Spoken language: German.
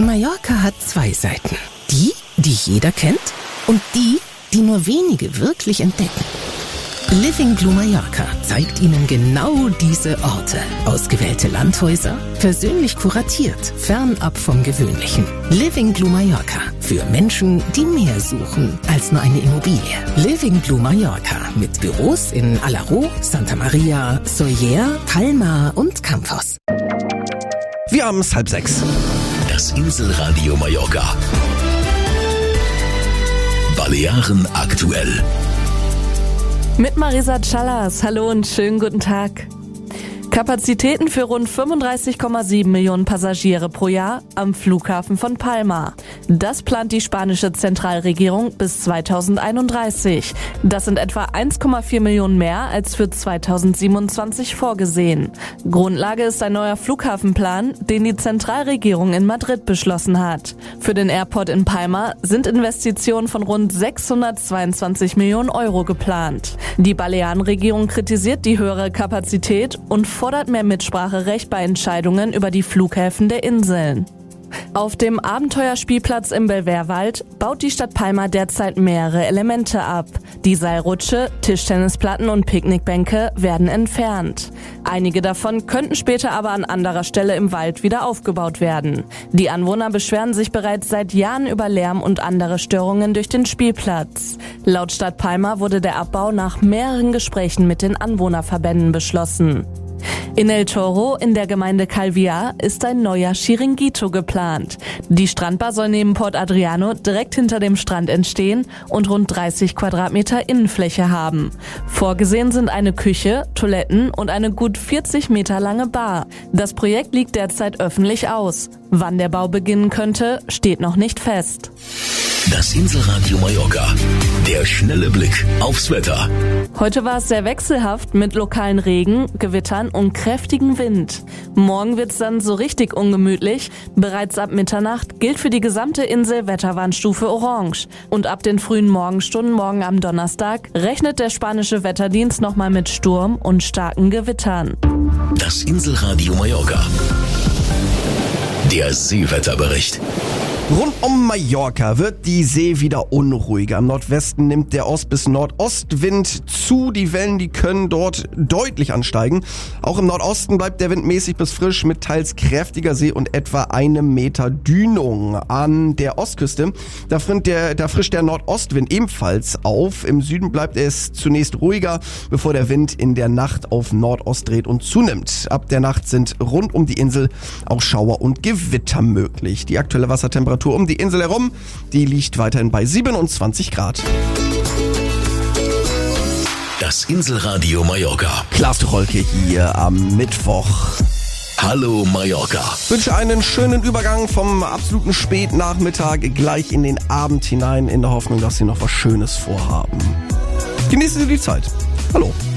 Mallorca hat zwei Seiten. Die jeder kennt und die nur wenige wirklich entdecken. Living Blue Mallorca zeigt Ihnen genau diese Orte. Ausgewählte Landhäuser, persönlich kuratiert, fernab vom Gewöhnlichen. Living Blue Mallorca für Menschen, die mehr suchen als nur eine Immobilie. Living Blue Mallorca mit Büros in Alaró, Santa Maria, Sóller, Palma und Campos. Wir haben es 5:30. Das Inselradio Mallorca. Balearen aktuell. Mit Marisa Callas. Hallo und schönen guten Tag. Kapazitäten für rund 35,7 Millionen Passagiere pro Jahr am Flughafen von Palma. Das plant die spanische Zentralregierung bis 2031. Das sind etwa 1,4 Millionen mehr als für 2027 vorgesehen. Grundlage ist ein neuer Flughafenplan, den die Zentralregierung in Madrid beschlossen hat. Für den Airport in Palma sind Investitionen von rund 622 Millionen Euro geplant. Die Balearenregierung kritisiert die höhere Kapazität und fordert mehr Mitspracherecht bei Entscheidungen über die Flughäfen der Inseln. Auf dem Abenteuerspielplatz im Belverwald baut die Stadt Palma derzeit mehrere Elemente ab. Die Seilrutsche, Tischtennisplatten und Picknickbänke werden entfernt. Einige davon könnten später aber an anderer Stelle im Wald wieder aufgebaut werden. Die Anwohner beschweren sich bereits seit Jahren über Lärm und andere Störungen durch den Spielplatz. Laut Stadt Palma wurde der Abbau nach mehreren Gesprächen mit den Anwohnerverbänden beschlossen. In El Toro in der Gemeinde Calviá ist ein neuer Chiringuito geplant. Die Strandbar soll neben Port Adriano direkt hinter dem Strand entstehen und rund 30 Quadratmeter Innenfläche haben. Vorgesehen sind eine Küche, Toiletten und eine gut 40 Meter lange Bar. Das Projekt liegt derzeit öffentlich aus. Wann der Bau beginnen könnte, steht noch nicht fest. Das Inselradio Mallorca. Der schnelle Blick aufs Wetter. Heute war es sehr wechselhaft mit lokalen Regen, Gewittern und kräftigem Wind. Morgen wird's dann so richtig ungemütlich. Bereits ab Mitternacht gilt für die gesamte Insel Wetterwarnstufe Orange. Und ab den frühen Morgenstunden morgen am Donnerstag rechnet der spanische Wetterdienst nochmal mit Sturm und starken Gewittern. Das Inselradio Mallorca. Der Seewetterbericht. Rund um Mallorca wird die See wieder unruhiger. Im Nordwesten nimmt der Ost- bis Nordostwind zu. Die Wellen, die können dort deutlich ansteigen. Auch im Nordosten bleibt der Wind mäßig bis frisch mit teils kräftiger See und etwa 1 Meter Dünung. An der Ostküste, da frischt der Nordostwind ebenfalls auf. Im Süden bleibt es zunächst ruhiger, bevor der Wind in der Nacht auf Nordost dreht und zunimmt. Ab der Nacht sind rund um die Insel auch Schauer und Gewitter möglich. Die aktuelle Wassertemperatur um die Insel herum, die liegt weiterhin bei 27 Grad. Das Inselradio Mallorca. Klaas Tucholke hier am Mittwoch. Hallo Mallorca. Ich wünsche einen schönen Übergang vom absoluten Spätnachmittag gleich in den Abend hinein, in der Hoffnung, dass Sie noch was Schönes vorhaben. Genießen Sie die Zeit. Hallo.